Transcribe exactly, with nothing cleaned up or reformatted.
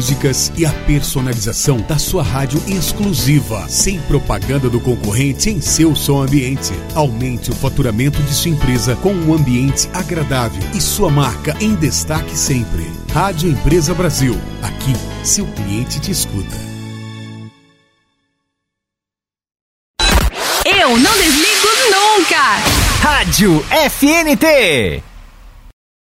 músicas e a personalização da sua rádio exclusiva, sem propaganda do concorrente em seu som ambiente. Aumente o faturamento de sua empresa com um ambiente agradável e sua marca em destaque sempre. Rádio Empresa Brasil. Aqui, seu cliente te escuta. Eu não desligo nunca. Rádio F N T.